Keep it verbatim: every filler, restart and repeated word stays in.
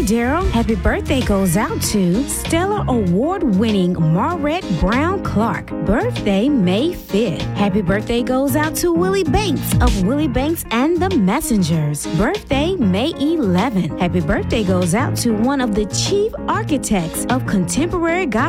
Daryl. Happy birthday goes out to Stellar Award-winning Maurette Brown Clark. Birthday May fifth. Happy birthday goes out to Willie Banks of Willie Banks and the Messengers. Birthday May eleventh. Happy birthday goes out to one of the chief architects of contemporary gospel